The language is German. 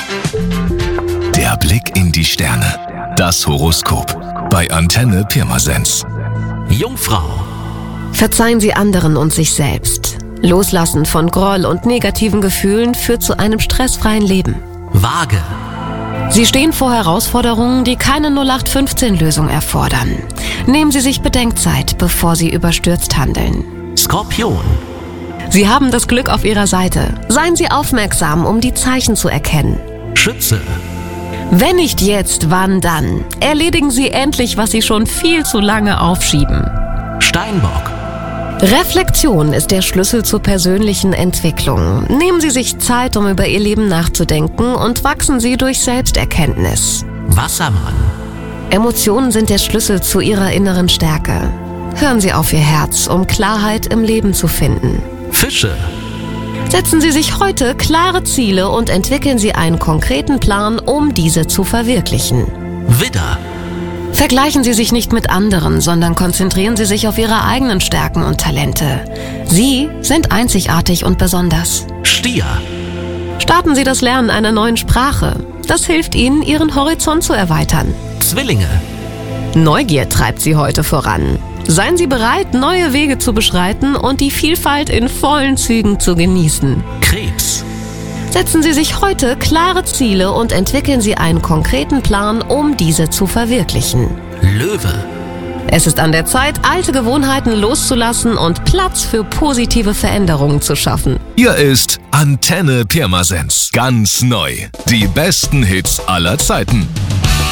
Der Blick in die Sterne. Das Horoskop. Bei Antenne Pirmasens. Jungfrau. Verzeihen Sie anderen und sich selbst. Loslassen von Groll und negativen Gefühlen führt zu einem stressfreien Leben. Waage. Sie stehen vor Herausforderungen, die keine 0815-Lösung erfordern. Nehmen Sie sich Bedenkzeit, bevor Sie überstürzt handeln. Skorpion. Sie haben das Glück auf Ihrer Seite. Seien Sie aufmerksam, um die Zeichen zu erkennen. Schütze. Wenn nicht jetzt, wann dann? Erledigen Sie endlich, was Sie schon viel zu lange aufschieben. Steinbock. Reflexion ist der Schlüssel zur persönlichen Entwicklung. Nehmen Sie sich Zeit, um über Ihr Leben nachzudenken und wachsen Sie durch Selbsterkenntnis. Wassermann. Emotionen sind der Schlüssel zu Ihrer inneren Stärke. Hören Sie auf Ihr Herz, um Klarheit im Leben zu finden. Fische. Setzen Sie sich heute klare Ziele und entwickeln Sie einen konkreten Plan, um diese zu verwirklichen. Widder. Vergleichen Sie sich nicht mit anderen, sondern konzentrieren Sie sich auf Ihre eigenen Stärken und Talente. Sie sind einzigartig und besonders. Stier. Starten Sie das Lernen einer neuen Sprache. Das hilft Ihnen, Ihren Horizont zu erweitern. Zwillinge. Neugier treibt Sie heute voran. Seien Sie bereit, neue Wege zu beschreiten und die Vielfalt in vollen Zügen zu genießen. Krebs. Setzen Sie sich heute klare Ziele und entwickeln Sie einen konkreten Plan, um diese zu verwirklichen. Löwe. Es ist an der Zeit, alte Gewohnheiten loszulassen und Platz für positive Veränderungen zu schaffen. Hier ist Antenne Pirmasens. Ganz neu. Die besten Hits aller Zeiten.